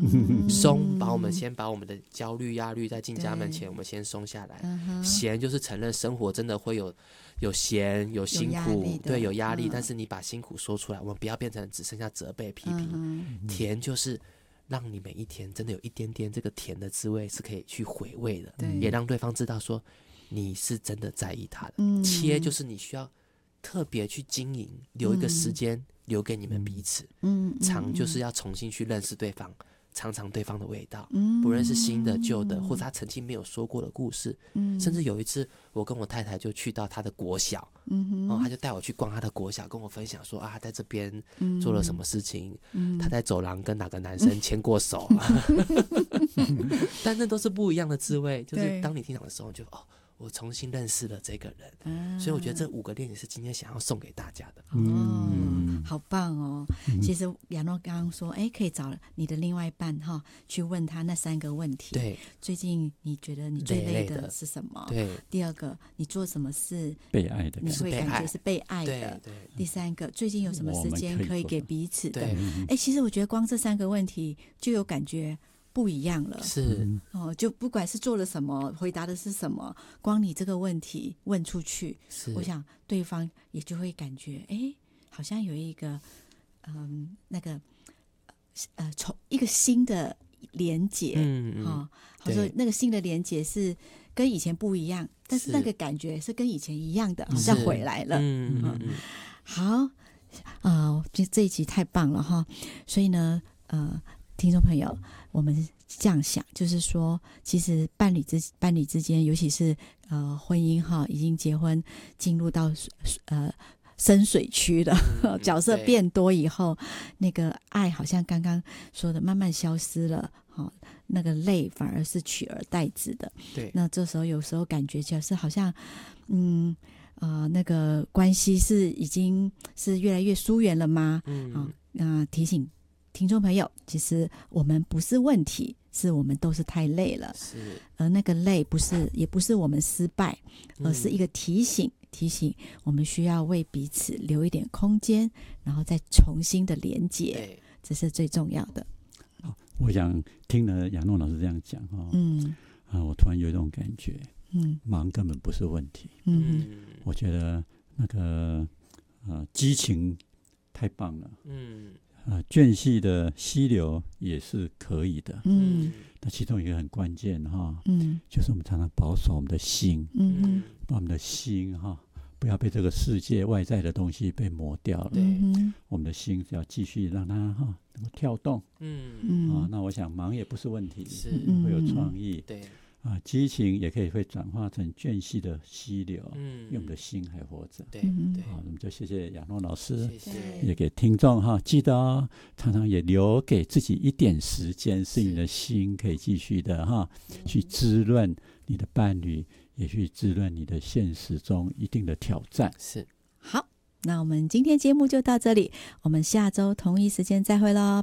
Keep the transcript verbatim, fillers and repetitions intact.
嗯、 松把我们先把我们的焦虑压力在进家门前我们先松下来、嗯、闲就是承认生活真的会有有闲有辛苦有对有压力、嗯、但是你把辛苦说出来，我们不要变成只剩下责备批评、嗯、甜就是让你每一天真的有一点点这个甜的滋味是可以去回味的，也让对方知道说你是真的在意他的、嗯、切就是你需要特别去经营，留一个时间、嗯、留给你们彼此，嗯，尝就是要重新去认识对方，尝尝对方的味道，嗯，不论是新的旧的，或者他曾经没有说过的故事，嗯，甚至有一次我跟我太太就去到他的国小，嗯、哦，他就带我去逛他的国小，跟我分享说啊，他在这边做了什么事情，嗯，他在走廊跟哪个男生牵过手，嗯、但那都是不一样的滋味，就是当你听到的时候就哦。我重新认识了这个人、嗯、所以我觉得这五个练习是今天想要送给大家的。 哦，好棒哦、嗯、其实亚诺刚刚说哎，可以找你的另外一半哈，去问他那三个问题。 对， 最近你觉得你最累的是什么？ 对， 第二个你做什么事被爱的你会感觉是被爱的？ 对对。 第三个最近有什么时间可以给彼此的？ 哎， 其实我觉得光这三个问题就有感觉不一样了， 是哦，就不管是做了什么，回答的是什么，光你这个问题问出去，我想对方也就会感觉，哎，好像有一个，嗯，那个，呃，从一个新的连结，嗯嗯，哦，好说那个新的连结是跟以前不一样，但是那个感觉是跟以前一样的，好像回来了，嗯嗯嗯，好，啊、呃，这这一集太棒了哈，所以呢，呃。听众朋友，我们这样想，就是说，其实伴侣之伴侣之间，尤其是呃婚姻哈，已经结婚进入到呃深水区了、嗯，角色变多以后，那个爱好像刚刚说的慢慢消失了，哈、哦，那个累反而是取而代之的。 对， 那这时候有时候感觉就是好像，嗯呃，那个关系是已经是越来越疏远了吗？嗯，啊、呃，提醒。听众朋友，其实我们不是问题，是我们都是太累了。 是， 而那个累不是，也不是我们失败，而是一个提醒，嗯、提醒我们需要为彼此留一点空间，然后再重新的连接，这是最重要的。 我想听了亚诺老师这样讲哈，嗯，啊，我突然有一种感觉，嗯，忙根本不是问题，嗯，我觉得那个呃激情太棒了，嗯。啊，间隙的溪流也是可以的。嗯，那其中一个很关键哈，嗯，就是我们常常保守我们的心，嗯，把我们的心哈，不要被这个世界外在的东西被磨掉了。嗯，我们的心是要继续让它哈能够跳动。嗯嗯，啊，那我想忙也不是问题，是会有创意。对。啊，激情也可以会转化成间隙的溪流，嗯，因为我们的心还活着。对对，好，我们就谢谢亚诺老师，谢谢，也给听众哈，记得哦，常常也留给自己一点时间，是你的心可以继续的哈，去滋润你的伴侣，也去滋润你的现实中一定的挑战。 是， 好，那我们今天节目就到这里，我们下周同一时间再会咯，